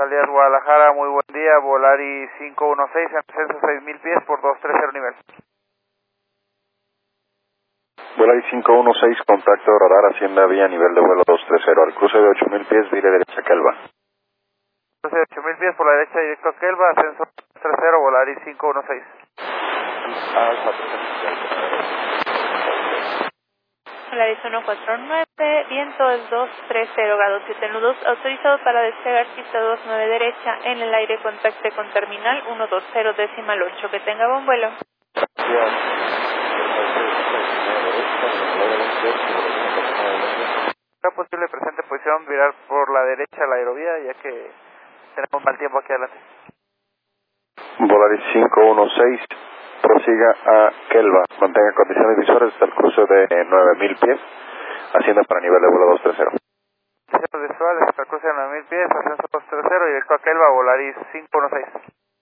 Alias Guadalajara, muy buen día, Volaris 516 en ascenso 6000 pies por 230 nivel. Volaris 516, contacto radar, Hacienda Vía, nivel de vuelo 230, al cruce de 8000 pies, vire derecha Kelva. Cruce de 8000 pies por la derecha directo a Kelva, ascenso 230, Volaris 516. Volaris 149, viento es 230 grados 7 nudos, autorizado para despegar pista 29 derecha, en el aire contacte con terminal 120 decimal 8, que tenga buen vuelo. ¿Es posible presente posición virar por la derecha la aerovía, ya que tenemos mal tiempo aquí adelante? Volaris 516, prosiga a Kelva, mantenga condiciones visuales hasta el cruce de 9000 pies, Hacienda para nivel de vuelo 230. Condiciones visuales hasta el cruce de 9000 pies, ascenso 230, directo a Kelva, Volaris 516.